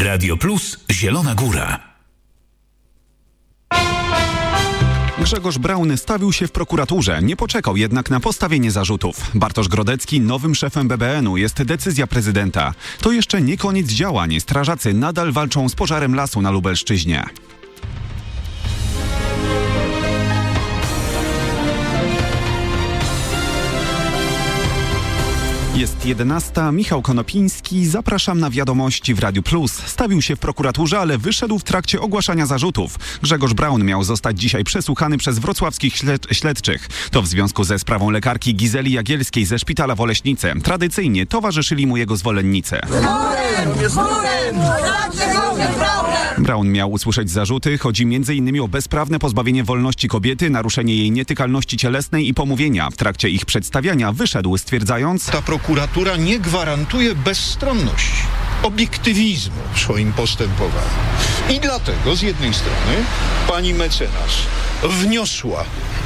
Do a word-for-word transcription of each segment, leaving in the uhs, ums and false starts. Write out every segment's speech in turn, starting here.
Radio Plus Zielona Góra. Grzegorz Braun stawił się w prokuraturze, nie poczekał jednak na postawienie zarzutów. Bartosz Grodecki nowym szefem B B N-u, jest decyzja prezydenta. To jeszcze nie koniec działań, strażacy nadal walczą z pożarem lasu na Lubelszczyźnie. Jest jedenasta, Michał Konopiński, zapraszam na wiadomości w Radiu Plus. Stawił się w prokuraturze, ale wyszedł w trakcie ogłaszania zarzutów. Grzegorz Braun miał zostać dzisiaj przesłuchany przez wrocławskich śled- śledczych. To w związku ze sprawą lekarki Gizeli Jagielskiej ze szpitala w Oleśnicy. Tradycyjnie towarzyszyli mu jego zwolennicy. Braun miał usłyszeć zarzuty. Chodzi między innymi o bezprawne pozbawienie wolności kobiety, naruszenie jej nietykalności cielesnej i pomówienia. W trakcie ich przedstawiania wyszedł, stwierdzając: Ta prokuratura nie gwarantuje bezstronności, obiektywizmu w swoim postępowaniu. I dlatego z jednej strony pani mecenas wniosła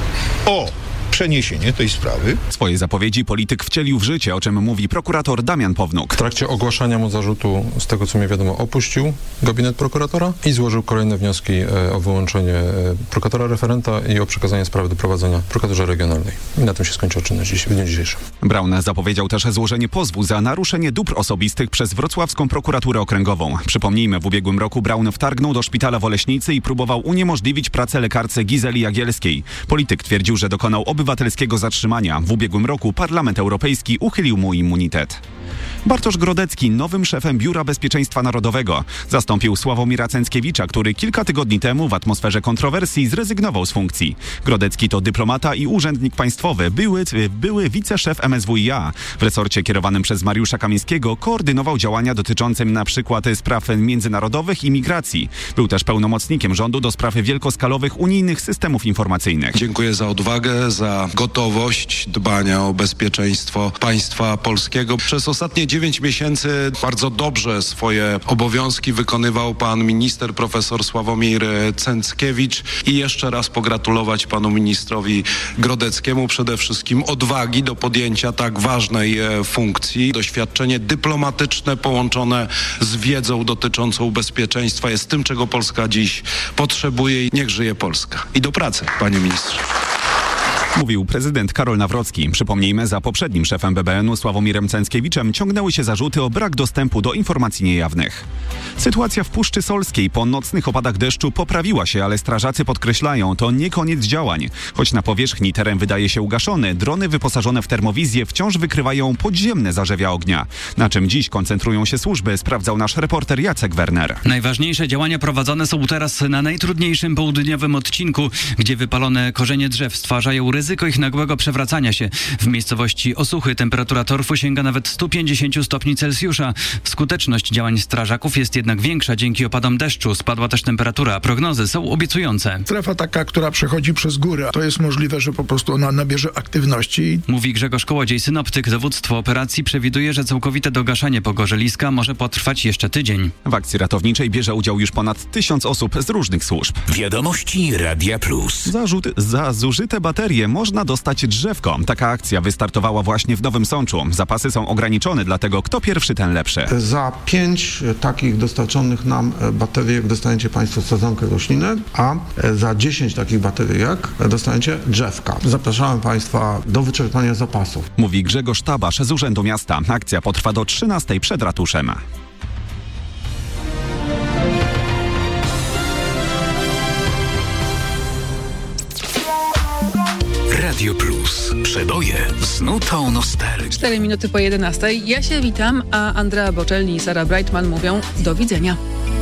o przeniesienie tej sprawy. Swoje zapowiedzi polityk wcielił w życie, o czym mówi prokurator Damian Pownuk. W trakcie ogłaszania mu zarzutu, z tego co mi wiadomo, opuścił gabinet prokuratora i złożył kolejne wnioski e, o wyłączenie e, prokuratora referenta i o przekazanie sprawy do prowadzenia prokuraturze regionalnej. I na tym się skończyła czynność dziś, w dniu dzisiejszym. Braun zapowiedział też złożenie pozwu za naruszenie dóbr osobistych przez wrocławską prokuraturę okręgową. Przypomnijmy, w ubiegłym roku Braun wtargnął do szpitala w Oleśnicy i próbował uniemożliwić pracę lekarce Gizeli Jagielskiej. Polityk twierdził, że dokonał obywatelskiego zatrzymania. W ubiegłym roku Parlament Europejski uchylił mu immunitet. Bartosz Grodecki nowym szefem Biura Bezpieczeństwa Narodowego. Zastąpił Sławomira Cęckiewicza, który kilka tygodni temu w atmosferze kontrowersji zrezygnował z funkcji. Grodecki to dyplomata i urzędnik państwowy, były, były wiceszef M S W i A. W resorcie kierowanym przez Mariusza Kamińskiego koordynował działania dotyczące na przykład spraw międzynarodowych i migracji. Był też pełnomocnikiem rządu do spraw wielkoskalowych unijnych systemów informacyjnych. Dziękuję za odwagę, za gotowość dbania o bezpieczeństwo państwa polskiego. Przez ostatnie dziewięć miesięcy bardzo dobrze swoje obowiązki wykonywał pan minister profesor Sławomir Cęckiewicz i jeszcze raz pogratulować panu ministrowi Grodeckiemu przede wszystkim odwagi do podjęcia tak ważnej funkcji. Doświadczenie dyplomatyczne połączone z wiedzą dotyczącą bezpieczeństwa jest tym, czego Polska dziś potrzebuje i niech żyje Polska. I do pracy, panie ministrze. Mówił prezydent Karol Nawrocki. Przypomnijmy, za poprzednim szefem B B N-u Sławomirem Cęckiewiczem ciągnęły się zarzuty o brak dostępu do informacji niejawnych. Sytuacja w Puszczy Solskiej po nocnych opadach deszczu poprawiła się, ale strażacy podkreślają, to nie koniec działań. Choć na powierzchni teren wydaje się ugaszony, drony wyposażone w termowizję wciąż wykrywają podziemne zarzewia ognia. Na czym dziś koncentrują się służby, sprawdzał nasz reporter Jacek Werner. Najważniejsze działania prowadzone są teraz na najtrudniejszym południowym odcinku, gdzie wypalone korzenie drzew stwarzają ryzyko ich nagłego przewracania się. W miejscowości Osuchy temperatura torfu sięga nawet sto pięćdziesiąt stopni Celsjusza. Skuteczność działań strażaków jest jednak większa dzięki opadom deszczu. Spadła też temperatura, a prognozy są obiecujące. Strefa taka, która przechodzi przez górę, to jest możliwe, że po prostu ona nabierze aktywności. Mówi Grzegorz Kołodziej, synoptyk. Dowództwo operacji przewiduje, że całkowite dogaszanie pogorzeliska może potrwać jeszcze tydzień. W akcji ratowniczej bierze udział już ponad tysiąc osób z różnych służb. Wiadomości Radia Plus. Zarzut, za zużyte baterie można dostać drzewko. Taka akcja wystartowała właśnie w Nowym Sączu. Zapasy są ograniczone, dlatego kto pierwszy, ten lepszy. Za pięć takich dostarczonych nam bateryjek dostaniecie Państwo sadzonkę rośliny, a za dziesięć takich bateryjek dostaniecie drzewka. Zapraszamy Państwa do wyczerpania zapasów. Mówi Grzegorz Tabasz z Urzędu Miasta. Akcja potrwa do trzynastej przed ratuszem. Radio Plus. Przeboje z nutą nostalgii. cztery minuty po jedenastej. Ja się witam, a Andrea Bocelli i Sara Brightman mówią do widzenia.